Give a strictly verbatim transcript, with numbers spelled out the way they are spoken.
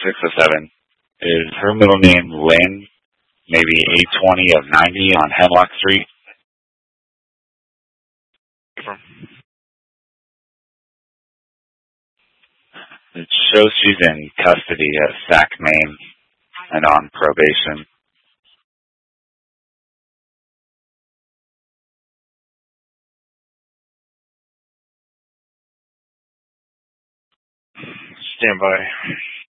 six oh seven. Is her middle name Lynn? Maybe eight twenty of ninety on Hemlock Street? It shows she's in custody at Sac, Maine, and on probation. Stand by.